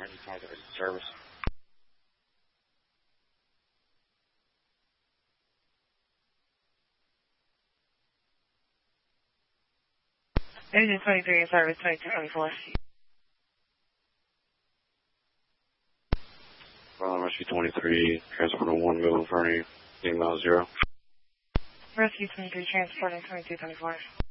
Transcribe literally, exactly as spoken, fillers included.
Service. Engine twenty-three in service, twenty-two twenty-four. Well, Rescue twenty-three, transporting one Middle Fernie, eight miles zero. Rescue twenty-three, transporting twenty-two twenty-four.